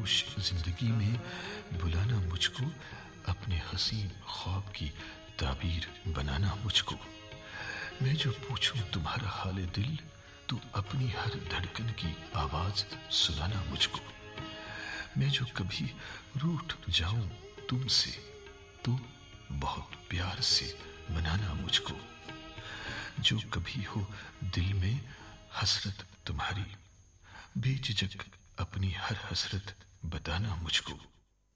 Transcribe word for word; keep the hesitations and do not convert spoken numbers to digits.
खामोश जिंदगी में बुलाना मुझको, अपने हसीन ख्वाब की ताबीर बनाना मुझको। मैं जो पूछूं तुम्हारा हाल दिल, तो अपनी हर धड़कन की आवाज सुनाना मुझको। मैं जो कभी रूठ जाऊं तुमसे, तो बहुत प्यार से मनाना मुझको। जो कभी हो दिल में हसरत तुम्हारी, बेझिझक अपनी हर हसरत बताना मुझको।